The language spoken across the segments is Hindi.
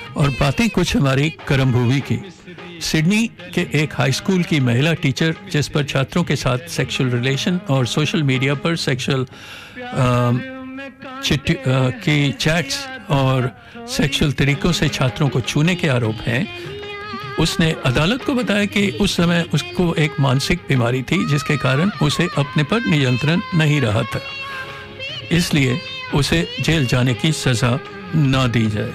और बातें कुछ हमारी करम भूमि की। सिडनी के एक हाई स्कूल की महिला टीचर जिस पर छात्रों के साथ सेक्सुअल रिलेशन और सोशल मीडिया पर सेक्सुअल की चैट्स और सेक्सुअल तरीकों से छात्रों को छूने के आरोप हैं, उसने अदालत को बताया कि उस समय उसको एक मानसिक बीमारी थी जिसके कारण उसे अपने पर नियंत्रण नहीं रहा था, इसलिए उसे जेल जाने की सजा ना दी जाए।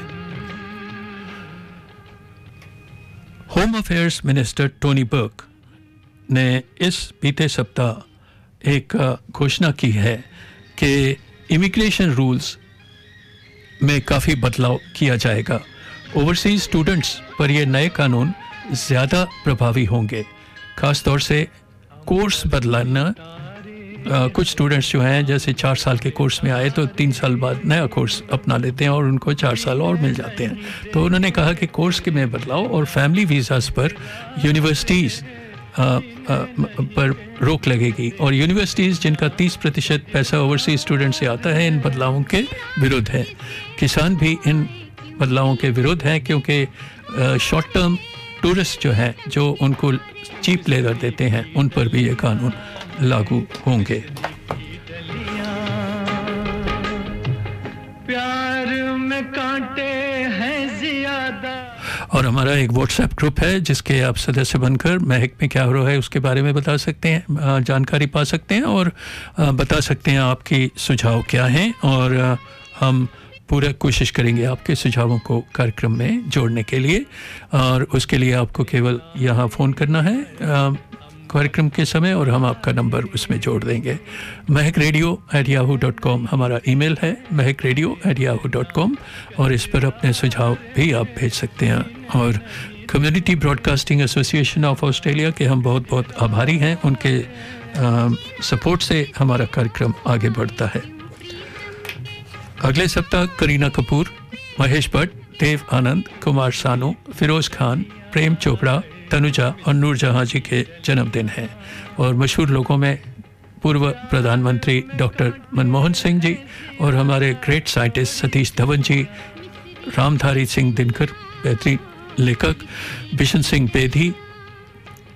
Home affairs minister Tony Barq ने इस बीते सप्ताह एक घोषणा की है कि इमिग्रेशन रूल्स में काफ़ी बदलाव किया जाएगा। ओवरसीज स्टूडेंट्स पर ये नए कानून ज़्यादा प्रभावी होंगे, ख़ास तौर से कोर्स बदलाना। कुछ स्टूडेंट्स जो हैं जैसे 4 साल के कोर्स में आए तो 3 साल बाद नया कोर्स अपना लेते हैं और उनको 4 साल और मिल जाते हैं। तो उन्होंने कहा कि कोर्स के में बदलाव और फैमिली वीज़ास पर यूनिवर्सिटीज़ पर रोक लगेगी, और यूनिवर्सिटीज़ जिनका 30% पैसा ओवरसीज स्टूडेंट से आता है इन बदलावों के विरुद्ध है। किसान भी इन बदलावों के विरुद्ध हैं क्योंकि शॉर्ट टर्म टूरिस्ट जो हैं जो उनको चीप लेबर देते हैं उन पर भी ये कानून लागू होंगे। प्यार में कांटे हैं ज़्यादा। और हमारा एक व्हाट्सएप ग्रुप है जिसके आप सदस्य बनकर महक में क्या हो रहा है उसके बारे में बता सकते हैं, जानकारी पा सकते हैं और बता सकते हैं आपकी सुझाव क्या हैं, और हम पूरा कोशिश करेंगे आपके सुझावों को कार्यक्रम में जोड़ने के लिए। और उसके लिए आपको केवल यहाँ फ़ोन करना है कार्यक्रम के समय और हम आपका नंबर उसमें जोड़ देंगे। mehkradio@yahoo.com हमारा ईमेल है, mehkradio@yahoo.com, और इस पर अपने सुझाव भी आप भेज सकते हैं। और community broadcasting association of Australia के हम बहुत बहुत आभारी हैं, उनके सपोर्ट से हमारा कार्यक्रम आगे बढ़ता है। अगले सप्ताह करीना कपूर, महेश भट्ट, देव आनंद, कुमार सानू, फिरोज खान, प्रेम चोपड़ा, तनुजा और नूरजहां जी के जन्मदिन हैं। और मशहूर लोगों में पूर्व प्रधानमंत्री डॉक्टर मनमोहन सिंह जी और हमारे ग्रेट साइंटिस्ट सतीश धवन जी, रामधारी सिंह दिनकर बेहतरीन लेखक, बिशन सिंह बेदी,